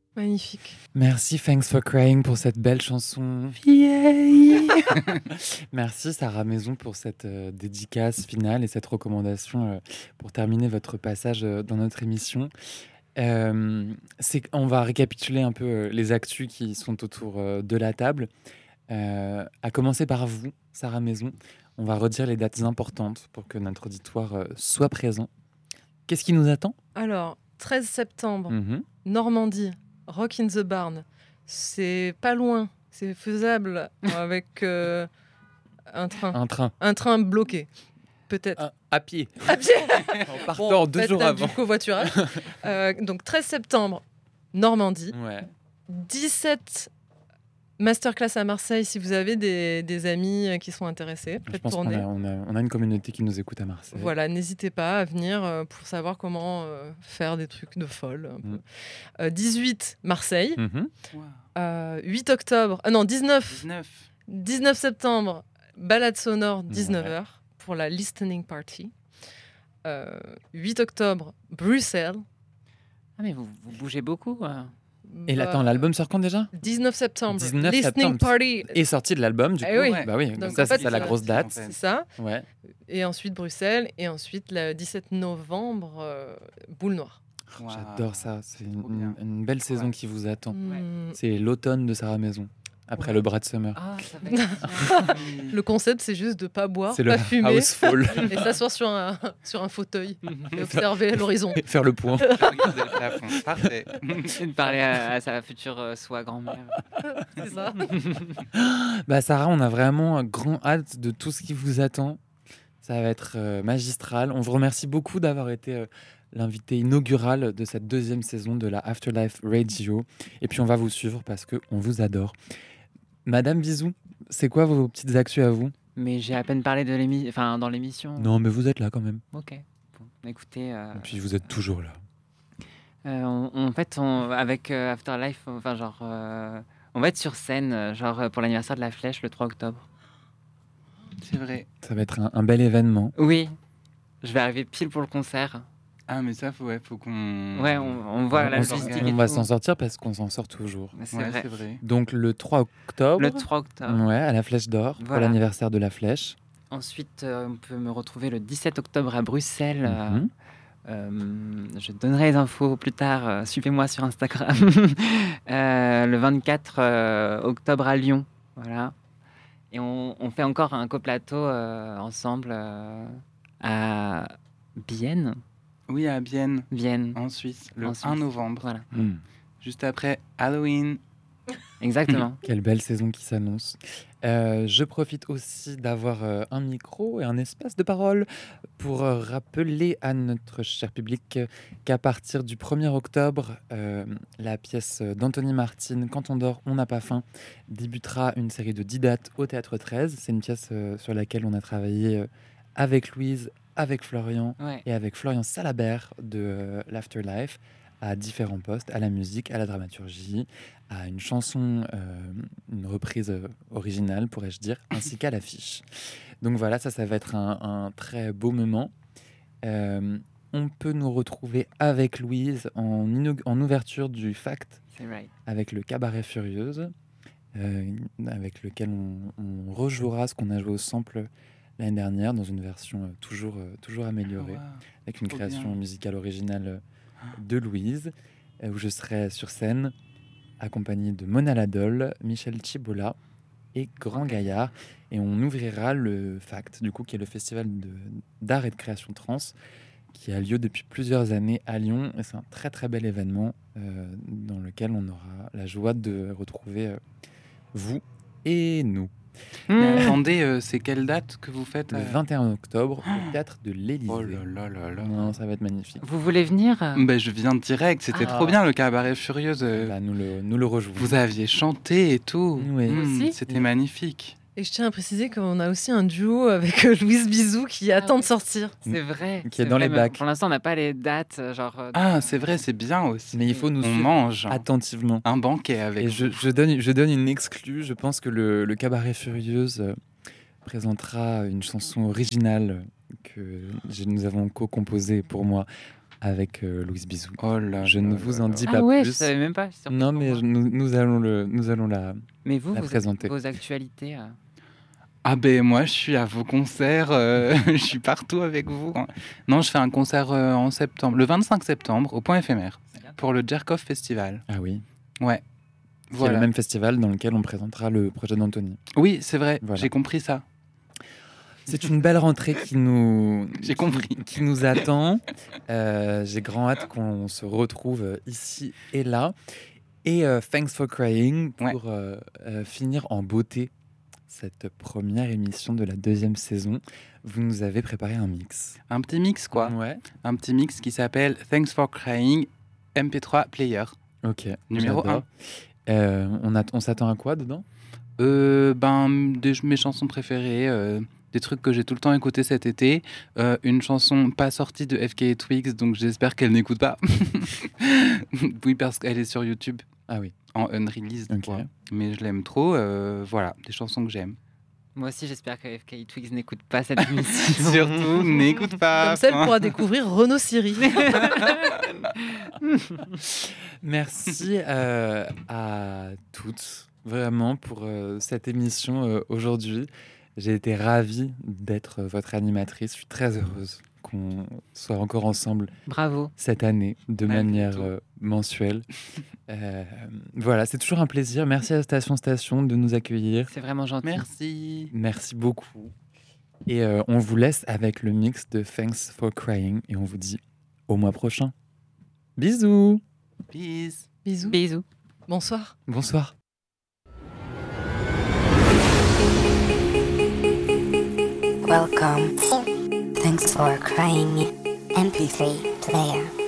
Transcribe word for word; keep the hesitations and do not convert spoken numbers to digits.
Magnifique. Merci Thanks for Crying pour cette belle chanson vieille. Merci Sarah Maison pour cette euh, dédicace finale et cette recommandation euh, pour terminer votre passage euh, dans notre émission. Euh, c'est, on va récapituler un peu euh, les actus qui sont autour euh, de la table. Euh, à commencer par vous, Sarah Maison. On va redire les dates importantes pour que notre auditoire euh, soit présent. Qu'est-ce qui nous attend ? Alors, treize septembre, Mhm. Normandie, Rock in the Barn. C'est pas loin, c'est faisable avec euh, un train. Un train. Un train bloqué, peut-être. Un- à pied. À pied. En partant Bon, deux faites jours là avant. du covoiturage. Euh, donc, treize septembre, Normandie. Ouais. dix-sept masterclass à Marseille si vous avez des, des amis qui sont intéressés. Je Faites pense qu'on tourner. a, on a, on a une communauté qui nous écoute à Marseille. Voilà, n'hésitez pas à venir euh, pour savoir comment euh, faire des trucs de folle. un peu. Mm. Euh, dix-huit, Marseille. Mhm. Wow. Euh, huit octobre, ah non, dix-neuf, dix-neuf. dix-neuf septembre, balade sonore, dix-neuf heures pour la listening party. Euh, huit octobre, Bruxelles. Ah, mais vous, vous bougez beaucoup. euh. Et là, Bah, attends, l'album sort quand déjà ? dix-neuf septembre, dix-neuf listening septembre. party. Et sorti de l'album, du coup. Eh oui. Bah oui, Donc, ça, en fait, c'est ça la c'est grosse ça, date. en fait. C'est ça. Ouais. Et ensuite Bruxelles. Et ensuite, le dix-sept novembre, euh, Boule Noire. Wow. J'adore ça. C'est une, Trop bien. une belle saison Ouais. qui vous attend. Hmm. C'est l'automne de Sarah Maison, après Ouais. le bras de Summer. Ah, ça va être bien. Le concept, c'est juste de pas boire, C'est pas le fumer housefall. et s'asseoir sur un, sur un fauteuil et observer l'horizon. Faire le point. Regardez le plafond. Parfait. Et de parler à, à sa future euh, soit grand-mère. C'est ça. Bah Sarah, on a vraiment grand hâte de tout ce qui vous attend. Ça va être euh, magistral. On vous remercie beaucoup d'avoir été euh, l'invité inaugural de cette deuxième saison de la Afterlife Radio. Et puis on va vous suivre parce qu'on vous adore. Madame Bisou, c'est quoi vos petites actus à vous ? Mais j'ai à peine parlé de l'émi... enfin, dans l'émission. Non, mais vous êtes là quand même. Ok. Bon, écoutez. euh, Et puis vous êtes toujours là. euh, on- on- en fait, on- avec euh, Afterlife, enfin, genre, euh, on va être sur scène, euh, genre, euh, pour l'anniversaire de la Flèche le trois octobre. C'est vrai. Ça va être un, un bel événement. Oui. Je vais arriver pile pour le concert. Ah, mais ça, faut, ouais, faut qu'on. Ouais, on, on voit on la s'en- logistique. on et va tout. s'en sortir parce qu'on s'en sort toujours. C'est Ouais, vrai. c'est vrai. Donc le trois octobre, Le trois octobre. ouais, à la Flèche d'Or, pour Voilà. l'anniversaire de la Flèche. Ensuite, euh, on peut me retrouver le dix-sept octobre à Bruxelles. euh, Mhm. euh, je donnerai les infos plus tard. euh, Suivez-moi sur Instagram. Euh, le vingt-quatre euh, octobre à Lyon. Voilà. Et on, on fait encore un coplateau euh, ensemble euh, à Bienne. Oui, à Bienne, Vienne. en Suisse, le En Suisse. un novembre. Voilà. Mm. Juste après Halloween. Exactement. Quelle belle saison qui s'annonce. Euh, je profite aussi d'avoir euh, un micro et un espace de parole pour euh, rappeler à notre cher public euh, qu'à partir du premier octobre, euh, la pièce d'Anthony Martin, Quand on dort, on n'a pas faim, débutera une série de dix dates au Théâtre treize. C'est une pièce euh, sur laquelle on a travaillé euh, avec Louise, avec Florian Ouais. et avec Florian Salabert de euh, l'Afterlife, à différents postes, à la musique, à la dramaturgie, à une chanson, euh, une reprise euh, originale, pourrais-je dire, ainsi qu'à l'affiche. Donc voilà, ça, ça va être un, un très beau moment. Euh, on peut nous retrouver avec Louise en, inaug- en ouverture du Fact, C'est right. avec le Cabaret Furieuse, euh, avec lequel on, on rejouera ce qu'on a joué au sample l'année dernière, dans une version euh, toujours, euh, toujours améliorée, Wow. avec une trop création bien. musicale originale euh, de Louise, euh, où je serai sur scène accompagné de Mona Ladol, Michel Chibola et Grand Gaillard. Et on ouvrira le Fact, du coup, qui est le festival de- d'art et de création trans, qui a lieu depuis plusieurs années à Lyon. Et c'est un très très bel événement euh, dans lequel on aura la joie de retrouver euh, vous et nous. Mais Mmh. attendez, euh, c'est quelle date que vous faites Le euh vingt et un octobre au Théâtre de l'Élysée. Oh là là là là. Non, ça va être magnifique. Vous voulez venir Ben, je viens direct, c'était Ah. trop bien le cabaret Furieuse. euh, Bah, nous le, nous le rejouons. Vous aviez chanté et tout. Oui. Mm, Aussi c'était magnifique. Et je tiens à préciser qu'on a aussi un duo avec euh, Louise Bisou qui attend de sortir. C'est vrai. Qui est c'est dans vrai, les mais bacs. Pour l'instant, on n'a pas les dates. euh, Genre, euh, Ah, c'est vrai, c'est bien aussi. Mais il faut nous On suivre mange hein. attentivement. un banquet avec Et vous. je, je donne, je donne une exclue. Je pense que le, le Cabaret Furieuse euh, présentera une chanson originale que j'ai- nous avons co-composée pour moi avec euh, Louise Bisou. Oh là Je là ne là vous en là. dis Ah pas ouais, plus. je savais même pas. je suis surprise Non, pour mais moi. je- nous, nous allons le, nous allons la. Mais vous, la vos, présenter. vos actualités. euh, Ah ben moi je suis à vos concerts, euh, je suis partout avec vous. Non, je fais un concert euh, en septembre, le vingt-cinq septembre au Point Éphémère pour le Jerkov Festival. Ah oui. Ouais. C'est Voilà. le même festival dans lequel on présentera le projet d'Anthony. Oui, c'est vrai, Voilà. j'ai compris ça. C'est une belle rentrée qui nous, J'ai compris. qui, qui nous attend. Euh, J'ai grand hâte qu'on se retrouve ici et là. Et euh, Thanks for Crying pour Ouais. euh, euh, finir en beauté cette première émission de la deuxième saison. Vous nous avez préparé un mix. Un petit mix quoi, Ouais. un petit mix qui s'appelle Thanks for Crying M P trois Player. Ok. Numéro j'adore. Euh, on a- on s'attend à quoi dedans? Euh, ben, des, mes chansons préférées, euh, des trucs que j'ai tout le temps écouté cet été. Euh, une chanson pas sortie de F K et Twigs, donc j'espère qu'elle n'écoute pas. Oui, parce qu'elle est sur YouTube Ah oui. en unreleased, Ok. quoi. Mais je l'aime trop. euh, voilà, des chansons que j'aime. Moi aussi, j'espère que F K Twigs n'écoute pas cette émission. Surtout, n'écoute pas. Comme ça, elle Enfin, pourra découvrir Renaud Siri. Merci euh, à toutes, vraiment, pour euh, cette émission euh, aujourd'hui. J'ai été ravie d'être votre animatrice. Je suis très heureuse qu'on soit encore ensemble Bravo. cette année de Malgré manière tout. euh, mensuelle. Euh, voilà, c'est toujours un plaisir. Merci à Station Station de nous accueillir. C'est vraiment gentil. Merci. Merci beaucoup. Et euh, on vous laisse avec le mix de Thanks for Crying et on vous dit au mois prochain. Bisous. Peace. Bisous. Bisous. Bonsoir. Bonsoir. Welcome. Thanks for crying M P three player.